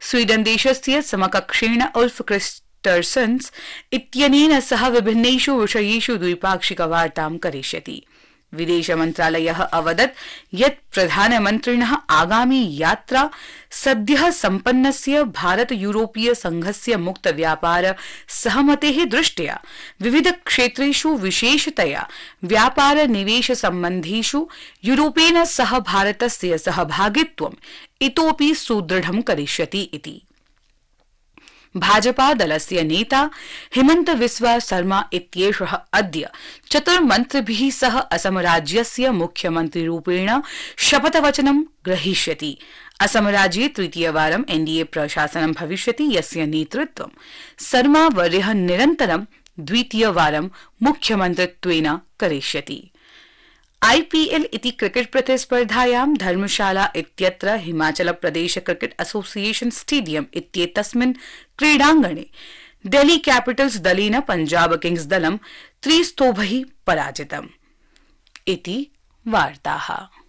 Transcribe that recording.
Sweden देशस्य समकक्षेण Ulf क्रिस्टर्सन्स इत्यनेन सह विभिन्नेषु विषयेषु द्विपाक्षिक वार्तां करिष्यति। विदेश मन्त्रालयः अवदत् यत् प्रधानमन्त्रिणः आगामी यात्रा सद्यः सम्पन्नस्य भारत यूरोपीय संघस्य मुक्त व्यापार सहमतेः दृष्ट्या विविध क्षेत्रेषु विशेषतया व्यापार निवेश सम्बन्धेषु यूरोपेन सह भारतस्य सहभागित्वम् इतोपि सुदृढं करिष्यति इति। भाजपा दलस्य नेता हिमंत बिस्वा शर्मा इत्येषः अद्य चतुर्मन्त्रिभिः सह असम राज्यस्य मुख्यमन्त्रिरूपेण शपथवचनं ग्रहीष्यति। असम राज्ये तृतीयवारं एनडीए प्रशासनं भविष्यति, यस्य नेतृत्वं शर्मा वर्यः निरन्तरं द्वितीयवारं मुख्यमन्त्रित्वेन करिष्यति। आईपीएल इति क्रिकेट प्रतिस्पर्धायां धर्मशाला इत्यत्र Himachal Pradesh cricket association stadium इत्येतस्मिन् क्रीडाङ्गणे डेल्ही कैपिटल्स दलेन पंजाब किंग्स दलं 3-0 पराजितम् इति वार्ताः।